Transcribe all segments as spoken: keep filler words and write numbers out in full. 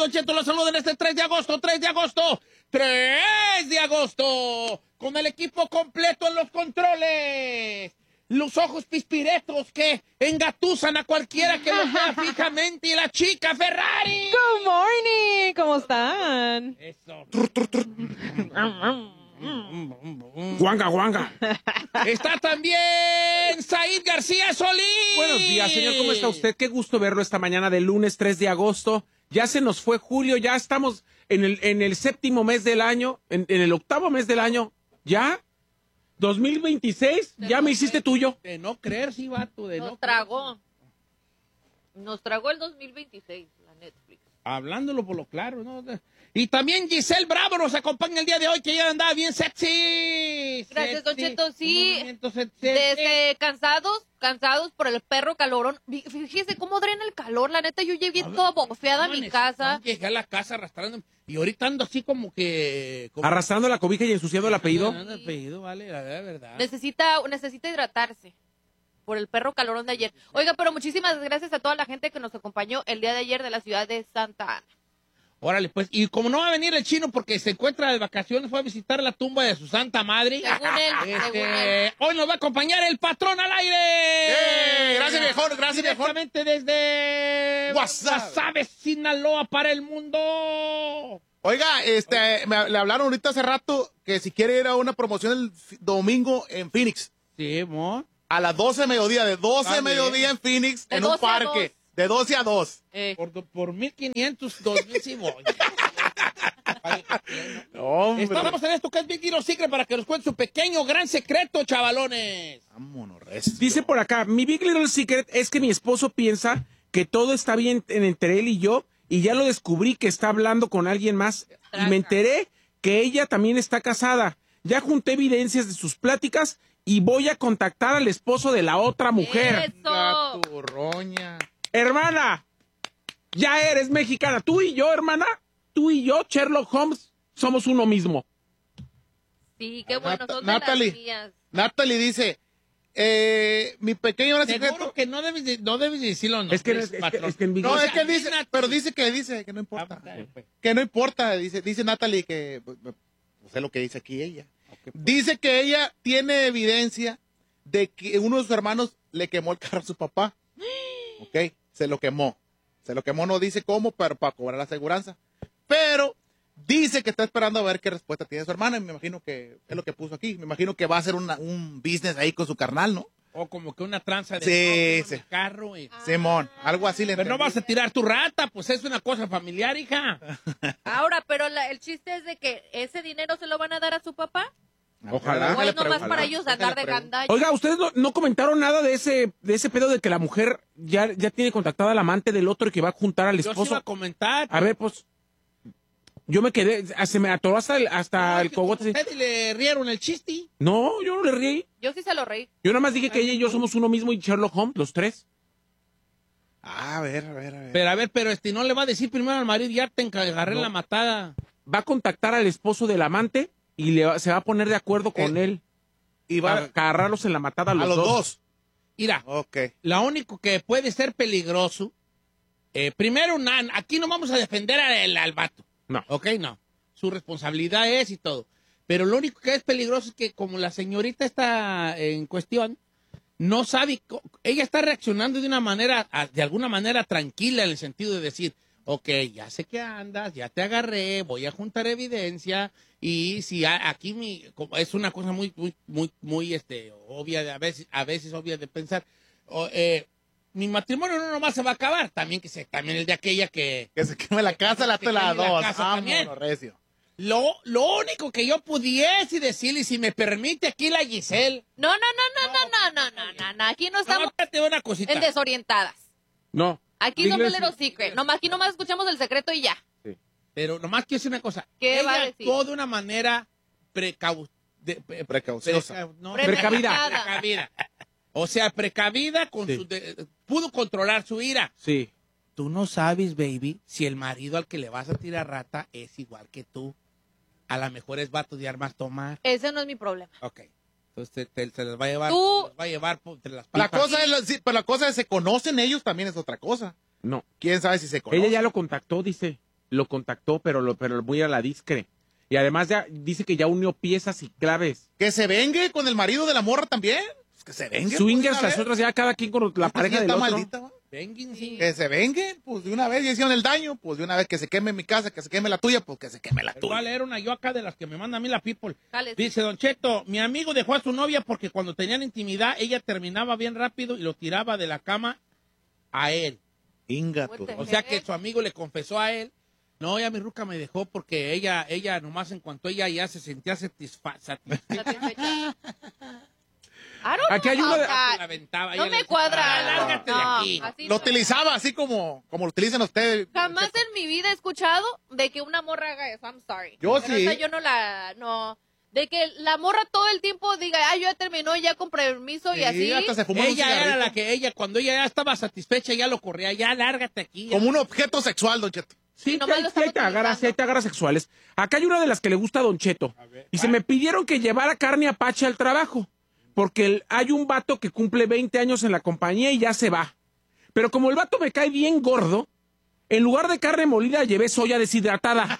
Don Cheto, los saludan este tres de agosto, tres de agosto, tres de agosto, con el equipo completo en los controles. Los ojos pispiretos que engatusan a cualquiera que los vea fijamente, y la chica Ferrari. Good morning, ¿cómo están? Eso. Guanga, guanga. Está también Said García Solís. Buenos días, señor. ¿Cómo está usted? Qué gusto verlo esta mañana de lunes tres de agosto. Ya se nos fue julio, ya estamos en el, en el séptimo mes del año, en, en el octavo mes del año. ¿Ya? dos mil veintiséis, ya me hiciste tuyo. De no creer, sí, vato, de Nos no tragó. Nos tragó el dos mil veintiséis, la Netflix. Hablándolo por lo claro, ¿no? Y también Giselle Bravo nos acompaña el día de hoy, que ya andaba bien sexy. Gracias, Don Sexy, Cheto. Sí, un movimiento sexy. desde cansados, cansados por el perro calorón. Vi- Fíjese cómo drena el calor. La neta, yo llegué toda bofeada a mi No, casa. no, llegué a la casa arrastrando, y ahorita ando así como que... Como Arrastrando la cobija y ensuciando el apellido. El apellido, vale, la verdad. Necesita, necesita hidratarse por el perro calorón de ayer. Oiga, pero muchísimas gracias a toda la gente que nos acompañó el día de ayer de la ciudad de Santa Ana. Órale, pues, y como no va a venir el chino porque se encuentra de vacaciones, fue a visitar la tumba de su santa madre. Según él, Este, según él. hoy nos va a acompañar el patrón al aire. ¡Eh! Gracias, viejón, gracias, viejón. Directamente desde Guasave. Guasave, Sinaloa, para el mundo. Oiga, este, me, le hablaron ahorita hace rato que si quiere ir a una promoción el fi- domingo en Phoenix. Sí, mo. A las doce de mediodía, de doce de Ah, mediodía bien. en Phoenix, De en un doce a parque. dos. De doce a dos. Eh, Por, por mil quinientos, dos mil, sí voy. Hombre. Estamos en esto que es Big Hero Secret para que nos cuente su pequeño gran secreto, chavalones. Vámonos, recio. Dice por acá, mi Big Little Secret es que mi esposo piensa que todo está bien en- entre él y yo, y ya lo descubrí que está hablando con alguien más, y me enteré que ella también está casada. Ya junté evidencias de sus pláticas y voy a contactar al esposo de la otra mujer. Eso. Gaturroña. Hermana, ya eres mexicana. Tú y yo, hermana, tú y yo, Sherlock Holmes, somos uno mismo. Sí, qué bueno, Nata- son de Natalie. las mías. Natalie dice, eh, mi pequeño gran Seguro secreto. que no debes, de- no debes decirlo, no. Es que, es, que- patrón. es que en Big No, Little- es que dice, pero dice que dice que no importa. Ah, pues. Que no importa, dice, dice Natalie que, pues, pues, sé lo que dice aquí ella. Ok, pues. Dice que ella tiene evidencia de que uno de sus hermanos le quemó el carro a su papá. Ok, se lo quemó. Se lo quemó, no dice cómo, pero para cobrar la aseguranza. Pero dice que está esperando a ver qué respuesta tiene su hermana. Y me imagino que es lo que puso aquí. Me imagino que va a hacer una- un business ahí con su carnal, ¿no? O como que una tranza de Sí, no, sí. mi carro. Y... Simón, algo así le Pero no entendí. vas a tirar tu rata, pues es una cosa familiar, hija. Ahora, pero la- el chiste es de que ese dinero se lo van a dar a su papá. Ojalá. O Déjale es nomás preguntar, para ellos andar déjale de preguntar. gandalla. Oiga, ustedes no, no comentaron nada de ese de ese pedo de que la mujer ya, ya tiene contactada al amante del otro y que va a juntar al Yo sí iba esposo. a comentar. A ver, pues, yo me quedé, se me atoró hasta el, hasta el cogote. así. Ustedes le rieron el chiste. No, yo no le reí. Yo sí se lo reí. Yo nada más dije que ella y yo somos uno mismo y Sherlock Holmes, los tres. A ver, a ver, a ver. Pero a ver, pero este no le va a decir primero al marido, ya te agarré No. la matada. Va a contactar al esposo del amante y le va- se va a poner de acuerdo con él. y Va a va a, agarrarlos en la matada a los, a los dos. dos. Mira, Ok. lo único que puede ser peligroso, eh, primero, na- aquí no vamos a defender al, al vato. No. Ok, no. Su responsabilidad es y todo. Pero lo único que es peligroso es que como la señorita está en cuestión, no sabe, co- ella está reaccionando de una manera, a- de alguna manera tranquila en el sentido de decir, ok, ya sé que andas, ya te agarré, voy a juntar evidencia y si a- aquí mi, como es una cosa muy, muy, muy, muy, este, obvia de a veces, a veces obvia de pensar, o, eh, mi matrimonio no nomás se va a acabar, también que se, también el de aquella que, Que se queme la casa, la Que se la queme la dos. casa también. Vámonos, recio. Lo, lo único que yo pudiese decirle, y si me permite aquí la Giselle. No, no, no, no, no, no, no, no, no, no. Aquí no No, estamos espérate una cosita. en desorientadas. No. Aquí no Dile- me lo secret. Nomás, aquí nomás escuchamos el secreto y ya. Pero nomás quiero decir una cosa. ¿Qué Ella va a decir? actuó de una manera precau... de- pre- Precauciosa. preca- no, Precavida. precavida. O sea, precavida con Sí. su... de- pudo controlar su ira. Sí. Tú no sabes, baby, si el marido al que le vas a tirar rata es igual que tú. A lo mejor es vato de armas tomar. Ese no es mi problema. Ok. Entonces te- te- se les va a llevar... Tú- se les va a llevar por entre las La patas. cosa es, la- sí, pero la cosa es, se conocen ellos también es otra cosa. No. ¿Quién sabe si se conocen? Ella ya lo contactó, dice. lo contactó, pero lo pero muy a la discre. Y además ya dice que ya unió piezas y claves. Que se vengue con el marido de la morra también. Pues que se vengue. Swingers, pues, las otras ya cada quien con la Esta pareja sí del está otro. maldita, ¿va? Vengan, sí. Que se venguen, pues de una vez ya hicieron el daño, pues de una vez que se queme mi casa, que se queme la tuya, pues que se queme la Te voy a tuya. leer una yo acá de las que me manda a mí la people. Jales. Dice, Don Cheto, mi amigo dejó a su novia porque cuando tenían intimidad, ella terminaba bien rápido y lo tiraba de la cama a él. Inga, What tú. the O sea que su amigo le confesó a él, no, ya mi ruca me dejó porque ella, ella nomás en cuanto ella ya se sentía satisfa satisfecha, Satisfecha. I don't Aquí know hay una about de- that. la aventaba. No ella me le decía, cuadra. "Ah, lárgate de No, aquí". así Lo no. utilizaba así como, como lo utilizan ustedes. Jamás en mi vida he escuchado de que una morra haga eso. I'm sorry. Yo Pero sí. esa yo no la... No. De que la morra todo el tiempo diga, ah, yo ya terminó ya con permiso y Sí, así. hasta se fumó un Ella era cigarrito. la que ella, cuando ella ya estaba satisfecha, ya lo corría, ya lárgate aquí. ya. Como un objeto sexual, Don Cheto. Sí, nomás sí, lo sí, hay están te agarras, utilizando. sí, hay te agarras sexuales. Acá hay una de las que le gusta a Don Cheto. Y se me pidieron que llevara carne apache al trabajo. Porque el- hay un vato que cumple veinte años en la compañía y ya se va. Pero como el vato me cae bien gordo, en lugar de carne molida llevé soya deshidratada.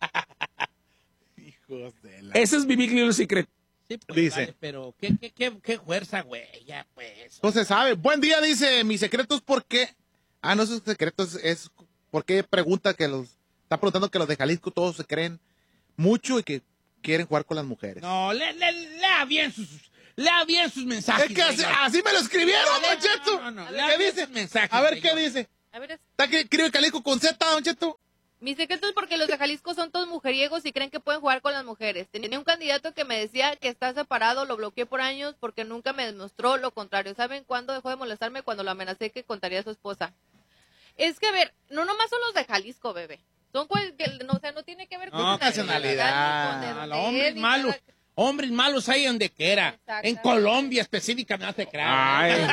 Hijos de la... Ese es mi Big Little Secret. Sí, pues, Dice. vale, pero qué, qué, qué, qué fuerza, güey, ya pues. No se sabe. Buen día, dice, mi secreto es porque... Ah, no, esos secretos es porque pregunta que los... Está preguntando que los de Jalisco todos se creen mucho y que quieren jugar con las mujeres. No, le, le- lea bien sus, lea bien sus mensajes. Es que así, señor. así me lo escribieron, No, Don Cheto. no, no, no, ¿Qué lea bien dice? sus mensajes, A ver, ¿qué señor. dice? A ver, es- ¿Está que escribe Jalisco con Z, Don Cheto? mi secreto es porque los de Jalisco son todos mujeriegos y creen que pueden jugar con las mujeres. Tenía un candidato que me decía que está separado, lo bloqueé por años porque nunca me demostró lo contrario. ¿Saben cuándo dejó de molestarme? Cuando lo amenacé que contaría a su esposa. Es que, a ver, no nomás son los de Jalisco, bebé. Son cual, que, no, o sea, no tiene que ver con No, su nacionalidad. ni con de A dónde los hombres es, ni malos. nada. Hombres malos hay donde quiera. En Exactamente. Colombia específicamente, Ay.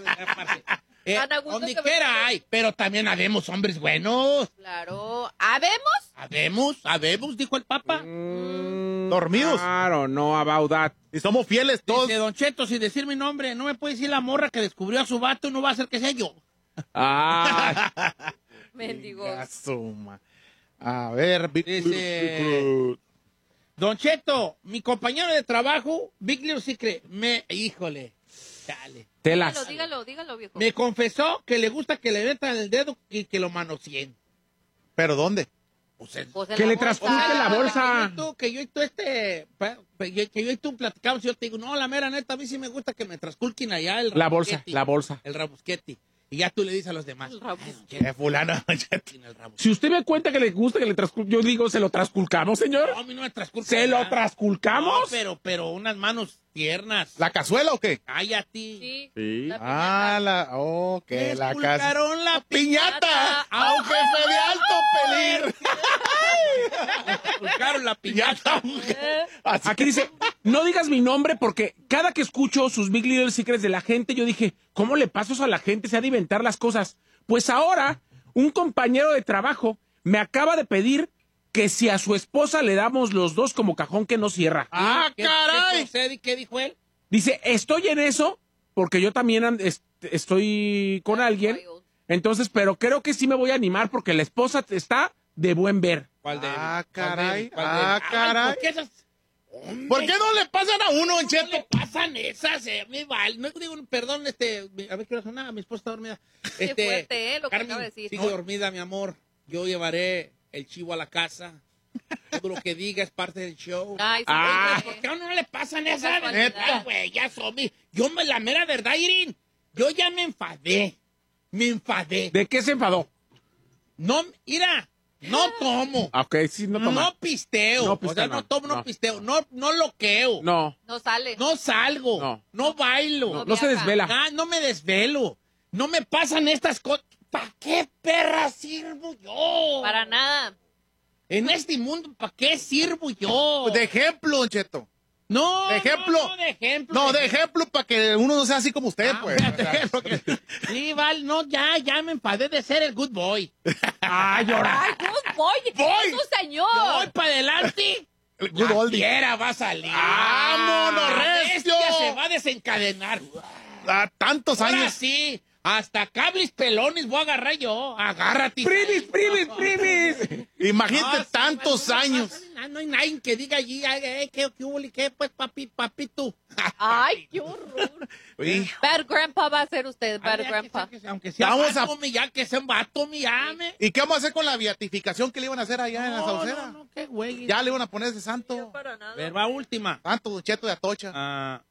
Eh, Tan a gusto donde que me quiera cae. hay, pero también habemos hombres buenos. Claro. ¿Habemos? Habemos, habemos, dijo el Papa. Mm, Dormidos. Claro, no about that. Y somos fieles todos. Dice Don Cheto, sin decir mi nombre, no me puede decir la morra que descubrió a su vato, no va a ser que sea yo. Ah, Mendigos. Venga, suma. A ver, Big Dice- Little Don Cheto, mi compañero de trabajo, Big Little Secret, me, híjole, dale. telas. Dígalo, dígalo, dígalo, viejo. Me confesó que le gusta que le metan el dedo y que lo manoseen. ¿Pero dónde? Pues el- Pues en Que la le bolsa. transcurre la bolsa. Que yo y tú, que yo y tú, este, pa- pa- que yo y tú platicamos, yo te digo, no, la mera neta, a mí sí me gusta que me transculquen allá el La bolsa, rabusqueti, la bolsa. el rabusqueti. Y ya tú le dices a los demás. El rabus- "Ay, don Cheto, Eh, fulano, Don Cheto. tiene el rabusqueti". Si usted me cuenta que le gusta que le transcul... Yo digo, ¿se lo transculcamos, señor? No, a mí no me transculca ¿Se lo nada. transculcamos? No, pero, pero unas manos tiernas. ¿La cazuela o qué? Cállate. Sí. Sí. La Ah, la... Oh, que Me la casa. esculcaron la ¡Piñata! ¡A un jefe de alto peligro! Me esculcaron la piñata. Eh, Así Aquí dice, no digas mi nombre porque cada que escucho sus Big Little Secrets de la gente, yo dije, ¿cómo le paso eso a la gente? Se ha de inventar las cosas. Pues ahora, un compañero de trabajo me acaba de pedir que si a su esposa le damos los dos como cajón que no cierra. ¡Ah, ¿Qué- caray! ¿Qué procede? ¿Qué dijo él? Dice, estoy en eso porque yo también and- est- estoy con alguien. wild. Entonces, pero creo que sí me voy a animar porque la esposa está de buen ver. ¿Cuál de Ah, cuál de- caray, cuál de- ah, Ay, caray. ¿por qué esas- Hombre, ¿Por qué no le pasan a uno, Don no Cheto? le pasan esas? Eh, me vale. No digo, perdón, este, a ver qué hora son. Nada, mi esposa está dormida. Qué Este, fuerte, eh, lo que Carmen, acaba de decir. sigue dormida, mi amor. Yo llevaré el chivo a la casa. Todo lo que diga es parte del show. Ay, sí, Ah. güey. ¿Por qué a uno no le pasan esas? casualidad. Neta, güey, ya son mi- Yo, me, la mera verdad, Irin, yo ya me enfadé. Me enfadé. ¿De qué se enfadó? No, mira, no tomo. Ah, ok, sí, no toma. No pisteo. No o pistea, sea, no, no, tomo, no, no. pisteo. No, no loqueo. No, No, No sale. salgo. No. No, bailo. no, no se viaja. desvela. Ah, no me desvelo. No me pasan estas cosas. ¿Para qué perra sirvo yo? Para nada. En este mundo, ¿para qué sirvo yo? De ejemplo, Don Cheto. No, de ejemplo. No, no, de ejemplo. No, de ejemplo para que uno no sea así como usted, Ah, pues. de ejemplo que- Sí, Val, no, ya, ya me enfadé de ser el good boy. ¡Ay, llorar! Ay, good boy. Voy. Es un señor. Voy para adelante. El good La oldie. fiera va a salir. ¡Vámonos, La recio! bestia se va a desencadenar. Ah, tantos Ahora años. sí, Hasta cables pelones voy a agarrar yo. Agárrate. ¡Primis, primis, primis! Imagínate No, sí, tantos bueno, no años. pasa nada, No hay nadie que diga allí, ay, ay, ¿qué, qué, hubo, qué, pues, papi, papito? Ay, qué horror. Hijo. Bad grandpa va a ser usted, bad Ay, grandpa. que sea- Aunque sea Vamos vato, a- mi, ya que sea un vato, mi, llame. ¿Y qué vamos a hacer con la beatificación que le iban a hacer allá en la No, saucera? no, no, qué güey. Ya le iban a poner ese santo. Para nada. Ver, va última. Santo Don Cheto de Atocha. Ah,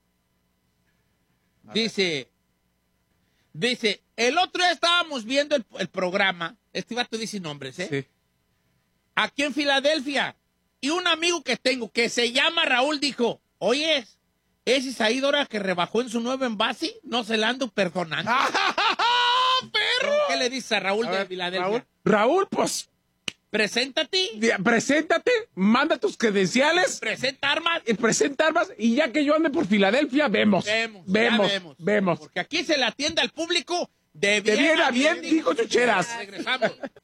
dice, dice, el otro día estábamos viendo el, el programa, este vato dice nombres, ¿eh? Sí. Aquí en Filadelfia, y un amigo que tengo que se llama Raúl dijo, oye, ¿es Isaí Dora que rebajó en su nuevo envase? No se la ando perdonando. ¡Perro! ¿Qué le dices a Raúl A de ver, Filadelfia? Raúl. Raúl, pues, Preséntate, di- preséntate, manda tus credenciales, presenta armas. eh, presenta armas, y ya que yo ande por Filadelfia, vemos. Vemos, ya Vemos, vemos. vemos. Porque aquí se le atiende al público de De bien, bien a bien, dijo Chucheras. Regresamos.